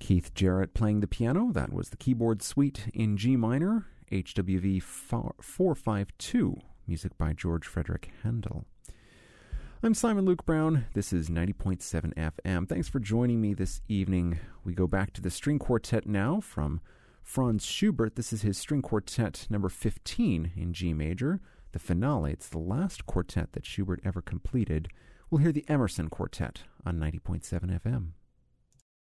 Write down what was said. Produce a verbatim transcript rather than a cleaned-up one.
Keith Jarrett playing the piano. That was the keyboard suite in G minor, H W V four fifty-two, music by George Frederick Handel. I'm Simon Luke Brown. This is ninety point seven F M. Thanks for joining me this evening. We go back to the string quartet now from Franz Schubert. This is his string quartet number fifteen in G major, the finale. It's the last quartet that Schubert ever completed. We'll hear the Emerson Quartet on ninety point seven F M.